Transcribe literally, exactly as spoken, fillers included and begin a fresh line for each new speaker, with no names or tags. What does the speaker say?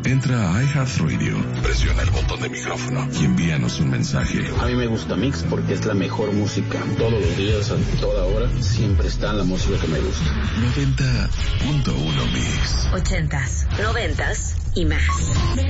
Entra a iHeartRadio, presiona el botón de micrófono y envíanos un mensaje.
A mí me gusta Mix porque es la mejor música. Todos los días, a toda hora, siempre está la música que me gusta.
noventa punto uno Mix.
Ochentas, noventas y más.